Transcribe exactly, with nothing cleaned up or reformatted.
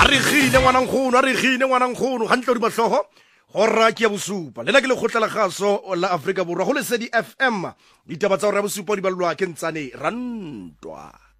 a re gile ngwanankgono a re gile ngwanankgono gantle di batlhogo go rra ke ya bosupa le la ke le khotla la gaso la Afrika Borwa go le Sedi F M ditaba tsa go ra bosupa di balwa ke ntsane rantwa.